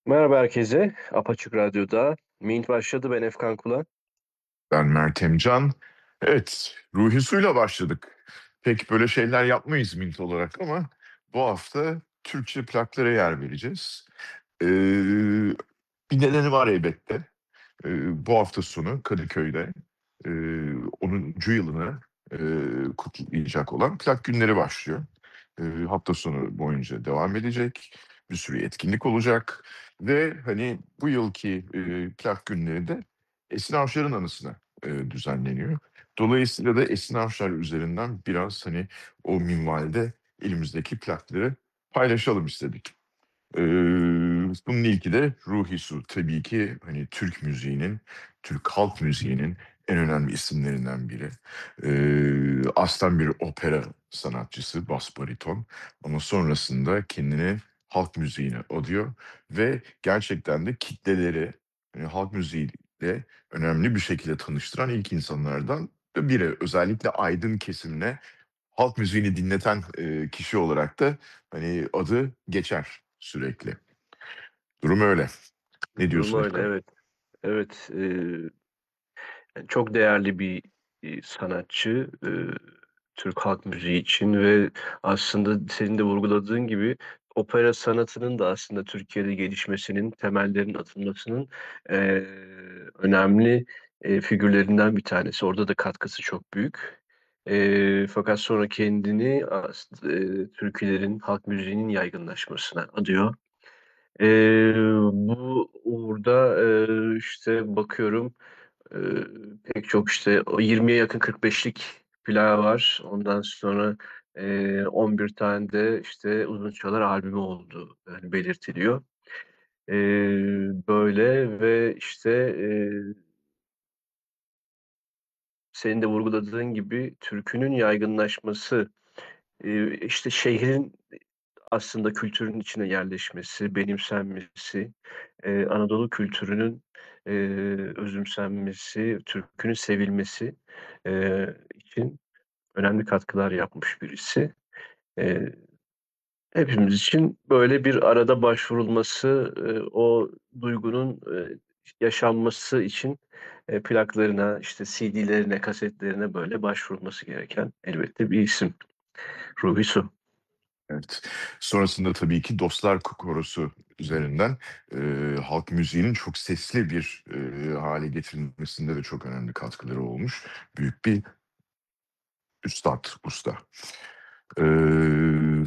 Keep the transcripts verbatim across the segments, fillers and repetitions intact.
Merhaba herkese. Apaçık Radyo'da Mint başladı. Ben Efkan Kula. Ben Mert Emcan. Evet, Ruhi Su'yla başladık. Pek böyle şeyler yapmayız Mint olarak ama bu hafta Türkçe plaklara yer vereceğiz. Ee, Bir nedeni var elbette. Ee, bu hafta sonu Kadıköy'de e, onuncu yılını e, kutlayacak olan plak günleri başlıyor. E, hafta sonu boyunca devam edecek. Bir sürü etkinlik olacak. Ve hani bu yılki e, plak günleri de Esin Avşar'ın anısına e, düzenleniyor. Dolayısıyla da Esin Avşar üzerinden biraz hani o minvalde elimizdeki plakları paylaşalım istedik. Eee, Bunun ilki de Ruhi Su. Tabii ki hani Türk müziğinin, Türk halk müziğinin en önemli isimlerinden biri. Eee, aslen bir opera sanatçısı, bas bariton. Ama sonrasında kendini halk müziğine adıyor ve gerçekten de kitleleri hani halk müziğiyle önemli bir şekilde tanıştıran ilk insanlardan biri. Özellikle aydın kesimine halk müziğini dinleten eee, kişi olarak da hani adı geçer sürekli. Durum öyle. Ne Durum diyorsun öyle, Efkan? evet. Evet, eee, yani çok değerli bir, iii, sanatçı, eee, Türk halk müziği için ve aslında senin de vurguladığın gibi opera sanatının da aslında Türkiye'de gelişmesinin, temellerinin atılmasının, eee, önemli, eee, figürlerinden bir tanesi. Orada da katkısı çok büyük. Eee, fakat sonra kendini as eee, türkülerin, halk müziğinin yaygınlaşmasına adıyor. Eee, Bu uğurda, eee, işte, bakıyorum, eee, pek çok, işte, o yirmiye yakın kırk beşlik plağı var. Ondan sonra, eee, on bir tane de, işte, uzun çalar albümü olduğu, hani, belirtiliyor. Eee, böyle ve, işte, eee, senin de vurguladığın gibi türkünün yaygınlaşması, eee, işte, şehrin aslında kültürün içine yerleşmesi, benimsenmesi, eee, Anadolu kültürünün, eee, özümsenmesi, türkünün sevilmesi, eee, için önemli katkılar yapmış birisi. Eee, Hepimiz için böyle bir arada başvurulması, eee, o duygunun, eee, yaşanması için, eee, plaklarına, işte, C D'lerine, kasetlerine böyle başvurulması gereken elbette bir isim. Ruhi Su. Evet. Sonrasında tabii ki Dostlar Korosu üzerinden, eee, halk müziğinin çok sesli bir, eee, hâle getirilmesinde de çok önemli katkıları olmuş. Büyük bir üstad, usta. Eee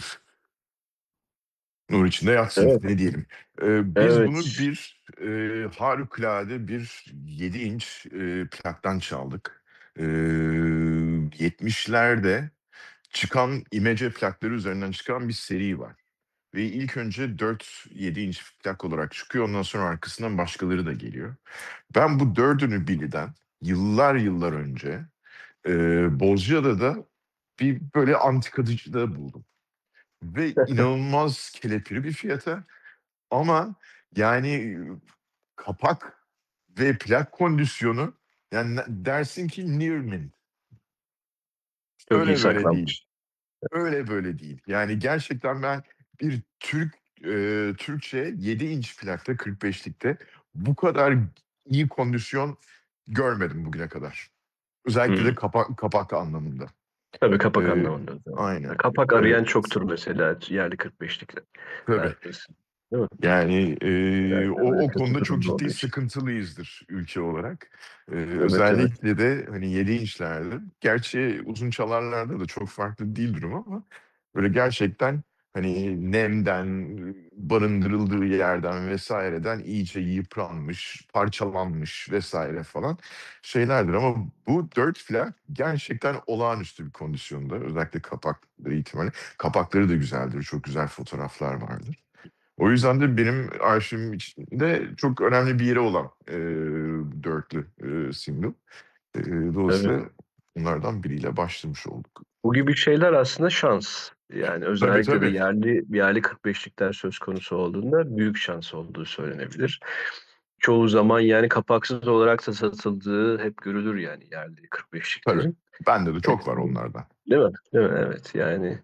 Nur içinde yatsın, Evet, ne diyelim. Eee, biz evet. bunu bir, eee, harikulade bir yedi inç, eee, plaktan çaldık. Eee, yetmişlerde çıkan imece plakları üzerinden çıkan bir seri var ve ilk önce dört yedi inç plak olarak çıkıyor. Ondan sonra arkasından başkaları da geliyor. Ben bu dördünü birden yıllar yıllar önce, eee, Bozcaada'da bir böyle antikacıda buldum ve inanılmaz kelepir bir fiyata ama yani kapak ve plak kondisyonu yani ne dersin ki near mint. Çok iyi Öyle böyle değil. saklanmış. Öyle böyle değil. Yani gerçekten ben bir Türk, eee, Türkçe yedi inç plakta kırk beşlikte bu kadar iyi kondisyon görmedim bugüne kadar. Özellikle de Hımm. kapak kapak anlamında. Tabii, kapak Eee anlamında özellikle. Ya, Aynen. kapak arayan Evet. çoktur mesela yerli kırk beşlikler Tabii. arasında, değil mi? Yani, eee, Genelde o böyle o kötü konuda çok durumda olduğu ciddi için. sıkıntılıyızdır ülke olarak. Eee, Evet, evet. özellikle de, hani, yedi inçlerde. Gerçi uzun çalarlarda da çok farklı değil durum ama böyle gerçekten, hani, nemden, barındırıldığı yerden vesaireden iyice yıpranmış, parçalanmış vesaire falan şeylerdir ama bu dört plak gerçekten olağanüstü bir kondisyonda. Özellikle kapakları itibariyle. Kapakları da güzeldir, çok güzel fotoğraflar vardır. O yüzden de benim arşivim içinde çok önemli bir yeri olan, eee, dörtlü, eee, single. Eee, Tabii. dolayısıyla bunlardan biriyle başlamış olduk. Bu gibi şeyler aslında şans. Yani Tabii, özellikle de tabii. yerli yerli kırk beşlikler söz konusu olduğunda büyük şans olduğu söylenebilir. Çoğu zaman, yani, kapaksız olarak da satıldığı hep görülür, yani, yerli kırk Tabii. beşliklerin. Bende de Eee, çok var onlardan. değil mi? Değil mi? Evet, yani.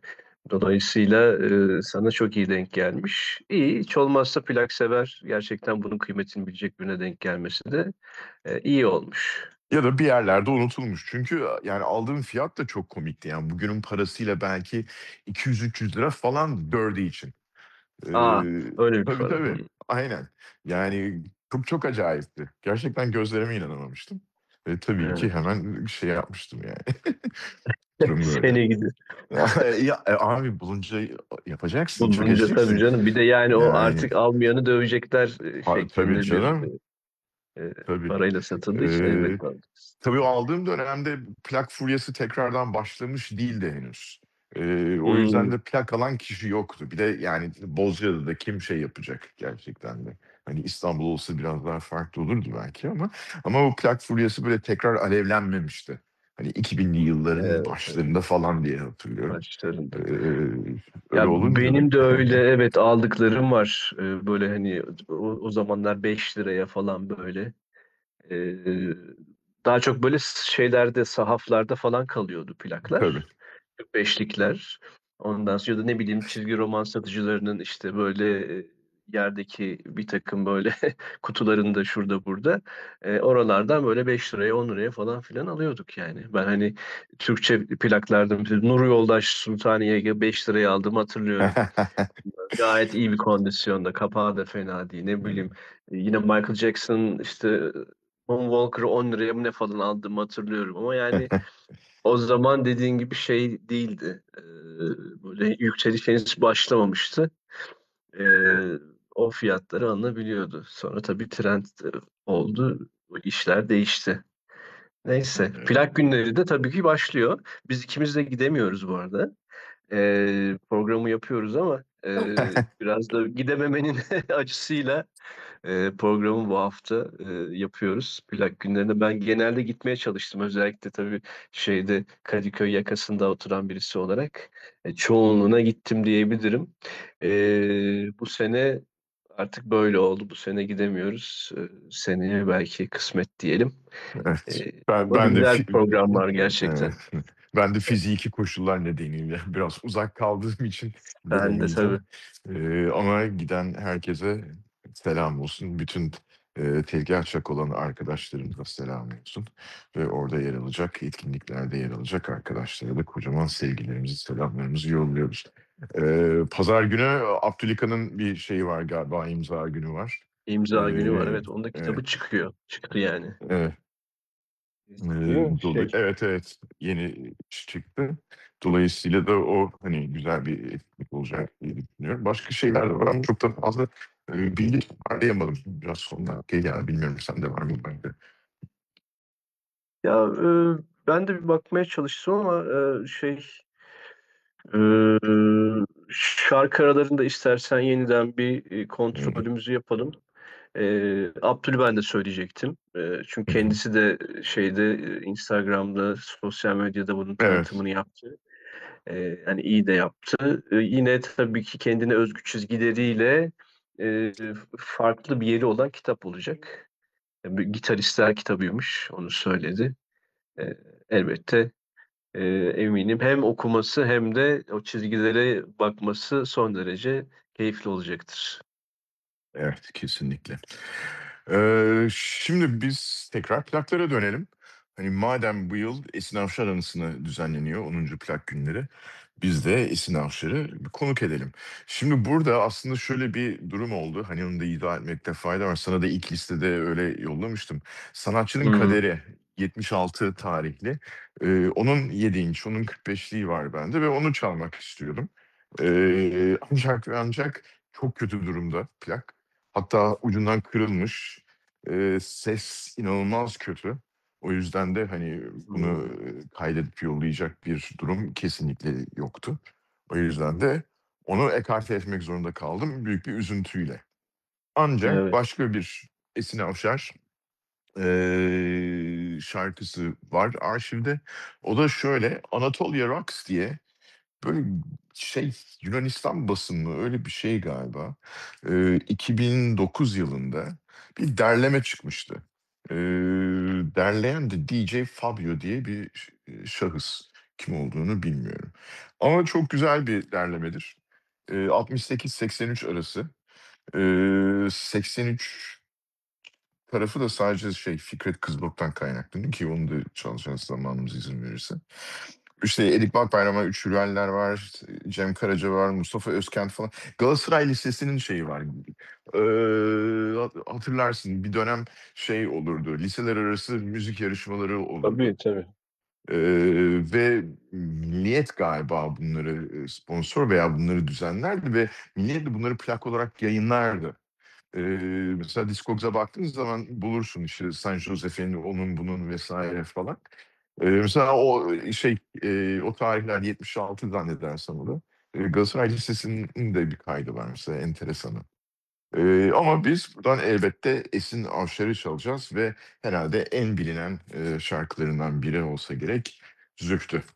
Dolayısıyla, eee, sana çok iyi denk gelmiş. İyi, hiç olmazsa plak sever, gerçekten bunun kıymetini bilecek birine denk gelmesi de, eee, iyi olmuş. Ya da bir yerlerde unutulmuş. Çünkü, aaa, yani aldığım fiyat da çok komikti. Yani bugünün parasıyla belki iki yüz üç yüz lira falan dördü için. A! Eee, Öyle bir tabii, para. tabii. Hımm. Aynen. Yani çok çok acayipti. Gerçekten gözlerime inanamamıştım. Ve tabii ki Evet. hemen şey yapmıştım yani. Durum böyle. Seni gidi Ya, e, abi bulunca yapacaksın, Bulunca tabii çekeceksin. canım. Bir de yani o Yani artık almayanı dövecekler, eee, Ha, tabii şeklinde bir, canım. eee, Tabii. parayla satıldıysa Eee, elbette alacaksın. tabii aldığım dönemde plak furyası tekrardan başlamış değildi henüz. Eee, o yüzden Hımm. de plak alan kişi yoktu. Bir de yani Bozcaada'da kim şey yapacak gerçekten de. Hani İstanbul olsa biraz daha farklı olurdu belki ama ama o plak furyası böyle tekrar alevlenmemişti. Hani iki binli yılların Evet, evet. başlarında falan diye hatırlıyorum. Başlarında. Eee, öyle Ya, olunca da benim de öyle, evet, aldıklarım var. Eee, böyle, hani, o o zamanlar beş liraya falan böyle. Eee, daha çok böyle s şeylerde, sahaflarda falan kalıyordu tabii. plaklar. kırk beşlikler. Ondan sonra ya da ne bileyim çizgi roman satıcılarının, işte, böyle, eee, yerdeki birtakım böyle kutularında şurada burada, eee, oralardan böyle beş liraya on liraya falan filan alıyorduk yani. Ben, hani, Türkçe plaklarda mesela Nuri Yoldaş Sultaniye'yi beş liraya aldığımı hatırlıyorum. Gayet iyi bir kondisyonda, kapağı da fena değil. Ne bileyim, eee, yine Michael Jackson'ın, işte, Moonwalker'ı on liraya mı ne falan aldığımı hatırlıyorum ama yani o zaman dediğin gibi şey değildi, eee, böyle yükseliş henüz başlamamıştı. Eee, o fiyatlara alınabiliyordu. Sonra tabii trend, eee, oldu, bu işler değişti. Neyse, Evet. plak günleri de tabii ki başlıyor. Biz ikimiz de gidemiyoruz bu arada. Eee, programı yapıyoruz ama, eee, biraz da gidememenin acısıyla, eee, programı bu hafta, eee, yapıyoruz. Plak günlerine ben genelde gitmeye çalıştım. Özellikle tabii şeyde, Kadıköy yakasında oturan birisi olarak, eee, çoğunluğuna gittim diyebilirim. Eee, bu sene artık böyle oldu. Bu sene gidemiyoruz. Eee, seneye belki kısmet diyelim. Evet. Eee, Ben ama ben de güzel fi programlar evet. gerçekten. Ben de fiziki koşullar nedeniyle biraz uzak kaldığım için Ben de tabii. gidemeyeceğim. Eee, ama giden herkese selam olsun. Bütün, eee, tezgâh Çakolan arkadaşlarımıza selam olsun ve orada yer alacak, etkinliklerde yer alacak arkadaşlara da kocaman sevgilerimizi, selamlarımızı yolluyoruz. Eee, pazar günü Abdülikan'ın bir şeyi var galiba, imza günü var. İmza günü var. Eee, Evet, onun da evet, kitabı çıkıyor. Çıktı yani. evet. Değil Eee, mi? dolu Şey, Evet, evet. Yeni çıktı. Dolayısıyla da o, hani, güzel bir etkinlik olacak diye düşünüyorum. Başka şeyler de var ama çok da fazla, eee, bilgi toparlayamadım. Biraz son dakikaya geldi. Bilmiyorum sende var mı başka? ya, eee, ben de bir bakmaya çalıştım ama, eee, şey, eee, şarkı aralarında istersen yeniden bir, iii, Hı hı. kontrolümüzü yapalım. Eee, Abdül'ü ben de söyleyecektim. Eee, çünkü Hı hı. kendisi de, şeyde, eee, Instagram'da, sosyal medyada bunun Evet. tanıtımını yaptı. Eee, hani, iyi de yaptı. Eee, yine tabii ki kendine özgü çizgileriyle, eee, farklı bir yeri olan kitap olacak. Eee, bir gitaristler kitabıymış, onu söyledi. Eee, elbette, eee, eminim hem okuması hem de o çizgilere bakması son derece keyifli olacaktır. Evet, kesinlikle. Eee, şimdi biz tekrar plaklara dönelim. Hani madem bu yıl Esin Avşar anısına düzenleniyor onuncu plak günleri, biz de Esin Avşar'ı bir konuk edelim. Şimdi burada aslında şöyle bir durum oldu. Hani onu da izah etmekte fayda var. Sana da ilk listede öyle yollamıştım. Sanatçının Hımm. Kaderi yetmiş altı tarihli. Eee, onun yedi inç, onun kırk beşliği var bende ve onu çalmak istiyordum. Eee, ancak ve ancak çok kötü durumda plak. Hatta ucundan kırılmış. Eee, ses inanılmaz kötü. O yüzden de, hani, bunu, Hımm. eee, kaydedip yollayacak bir durum kesinlikle yoktu. O yüzden de onu ekarte etmek zorunda kaldım büyük bir üzüntüyle. Ancak Evet. başka bir Esin Avşar, eee, şarkısı var arşivde. O da şöyle, Anatolia Rocks diye böyle şey, Yunanistan basımı öyle bir şey galiba. Eee, iki bin dokuz yılında bir derleme çıkmıştı. Eee, derleyen de D J Fabio diye bir ş eee, şahıs. Kim olduğunu bilmiyorum. Ama çok güzel bir derlemedir. Eee, altmış sekiz seksen üç arası. Eee, seksen üç tarafı da sadece şey, Fikret Kızılok'tan kaynaklanıyor ki onu da çalacağız zamanımız izin verirse. İşte Edip Akbayram'a üç Hürriyeller var, Cem Karaca var, Mustafa Özkent falan. Galatasaray Lisesi'nin şeyi var. Eee, hat hatırlarsın bir dönem şey olurdu, liseler arası müzik yarışmaları olurdu. Tabii, tabii. Eee, ve Milliyet galiba bunları, eee, sponsor veya bunları düzenlerdi ve Milliyet de bunları plak olarak yayınlardı. Eee, mesela Discogs'a baktığın zaman bulursun işte San Joseph'in, onun bunun vesaire falan. Eee, mesela o, şey, eee, o tarihler yetmiş altı zannedersem o da. Eee, Galatasaray Lisesi'nin de bir kaydı var mesela enteresanı. Eee, ama biz buradan elbette Esin Avşar'ı çalacağız ve herhâlde en bilinen, eee, şarkılarından biri olsa gerek Zühtü.